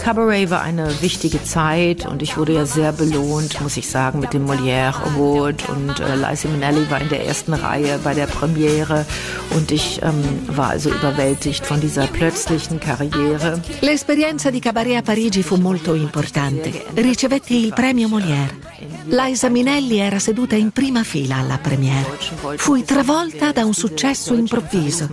Cabaret war eine wichtige Zeit und ich wurde ja sehr belohnt, muss ich sagen, mit dem Molière Award und Liza Minnelli war in der ersten Reihe bei der Premiere und ich war also überwältigt von dieser plötzlichen Karriere. L'esperienza di cabaret a Parigi fu molto importante. Ricevetti il premio Molière. Liza Minnelli era seduta in prima fila alla premiere. Fui travolta da un successo improvviso.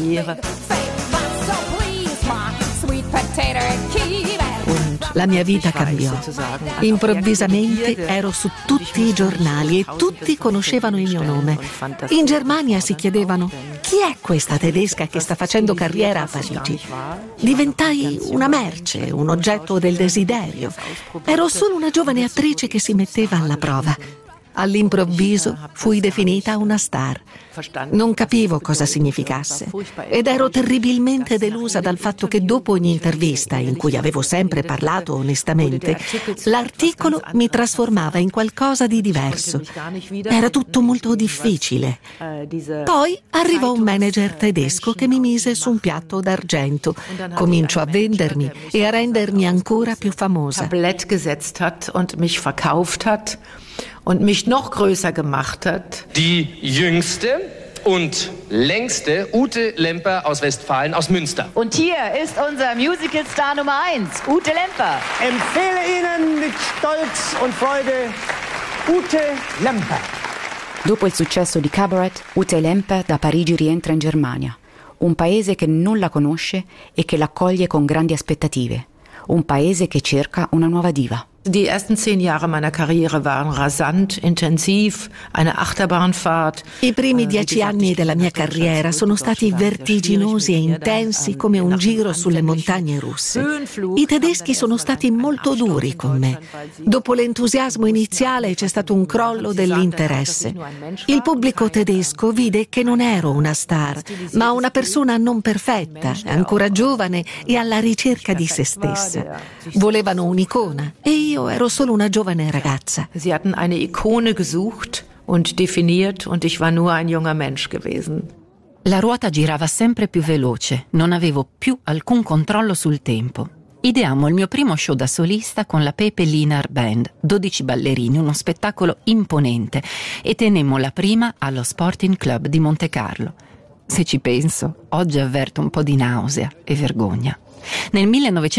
La mia vita cambiò. Improvvisamente ero su tutti i giornali e tutti conoscevano il mio nome. In Germania si chiedevano: chi è questa tedesca che sta facendo carriera a Parigi? Diventai una merce, un oggetto del desiderio. Ero solo una giovane attrice che si metteva alla prova. All'improvviso fui definita una star. Non capivo cosa significasse ed ero terribilmente delusa dal fatto che dopo ogni intervista, in cui avevo sempre parlato onestamente, l'articolo mi trasformava in qualcosa di diverso. Era tutto molto difficile. Poi arrivò un manager tedesco che mi mise su un piatto d'argento. Cominciò a vendermi e a rendermi ancora più famosa. Tablett gesetzt hat und mich verkauft hat. Und mich noch größer gemacht hat. Die jüngste und längste Ute Lemper aus Westfalen, aus Münster. Und hier ist unser Musical-Star Nummer 1, Ute Lemper. Empfehle Ihnen mit Stolz und Freude Ute Lemper. Dopo il successo di Cabaret, Ute Lemper da Parigi rientra in Germania, un paese che non la conosce e che l'accoglie con grandi aspettative, un paese che cerca una nuova diva. Die ersten 10 Jahre meiner Karriere waren rasant, intensiv, eine Achterbahnfahrt. I primi 10 anni della mia carriera sono stati vertiginosi e intensi come un giro sulle montagne russe. I tedeschi sono stati molto duri con me. Dopo l'entusiasmo iniziale c'è stato un crollo dell'interesse. Il pubblico tedesco vide che non ero una star, ma una persona non perfetta, ancora giovane e alla ricerca di se stessa. Volevano un'icona e io ero solo una giovane ragazza. Sie hatten eine Ikone gesucht und definiert und ich war nur ein junger Mensch gewesen. La ruota girava sempre più veloce, non avevo più alcun controllo sul tempo. Ideammo il mio primo show da solista con la Pepe Linar Band, 12 ballerini, uno spettacolo imponente, e tenemmo la prima allo Sporting Club di Montecarlo. Se ci penso, oggi avverto un po' di nausea e vergogna. Nel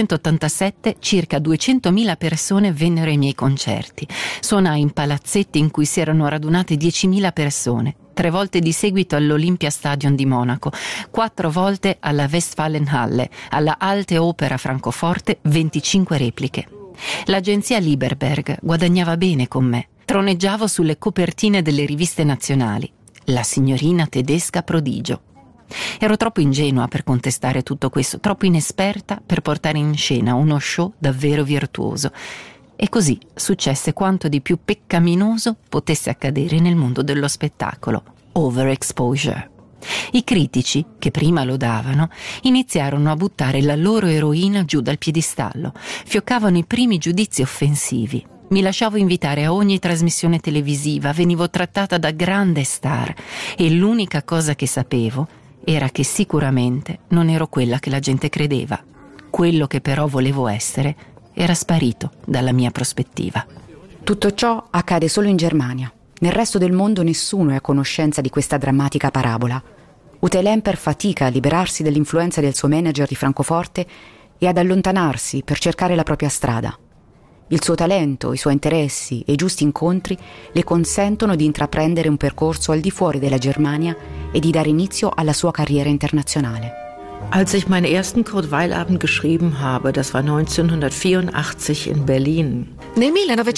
1987 circa 200.000 persone vennero ai miei concerti. Suonai in palazzetti in cui si erano radunate 10.000 persone, 3 volte di seguito all'Olympia Stadion di Monaco, 4 volte alla Westfalenhalle, alla Alte Oper a Francoforte, 25 repliche. L'agenzia Lieberberg guadagnava bene con me. Troneggiavo sulle copertine delle riviste nazionali. La signorina tedesca prodigio. Ero troppo ingenua per contestare tutto questo, troppo inesperta per portare in scena uno show davvero virtuoso. E così successe quanto di più peccaminoso potesse accadere nel mondo dello spettacolo: overexposure. I critici, che prima lodavano, iniziarono a buttare la loro eroina giù dal piedistallo, fioccavano i primi giudizi offensivi. Mi lasciavo invitare a ogni trasmissione televisiva, venivo trattata da grande star e l'unica cosa che sapevo era che sicuramente non ero quella che la gente credeva. Quello che però volevo essere era sparito dalla mia prospettiva. Tutto ciò accade solo in Germania. Nel resto del mondo nessuno è a conoscenza di questa drammatica parabola. Ute Lemper fatica a liberarsi dall'influenza del suo manager di Francoforte e ad allontanarsi per cercare la propria strada. Il suo talento, i suoi interessi e i giusti incontri le consentono di intraprendere un percorso al di fuori della Germania e di dare inizio alla sua carriera internazionale. Als ich meinen ersten Kurt Weill-Abend geschrieben habe, das war 1984 in Berlin. Nel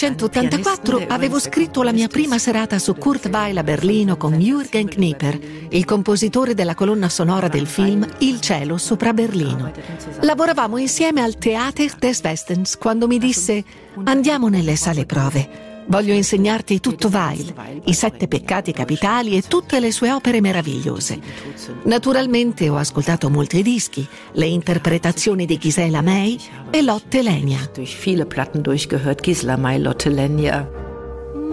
1984 avevo scritto la mia prima serata su Kurt Weill a Berlino con Jürgen Knieper, il compositore della colonna sonora del film Il cielo sopra Berlino. Lavoravamo insieme al Theater des Westens quando mi disse: andiamo nelle sale prove. Voglio insegnarti tutto Weill, i 7 peccati capitali e tutte le sue opere meravigliose. Naturalmente ho ascoltato molti dischi, le interpretazioni di Gisela May e Lotte Lenya. Durch viele Platten durchgehört, Gisela May, Lotte Lenya.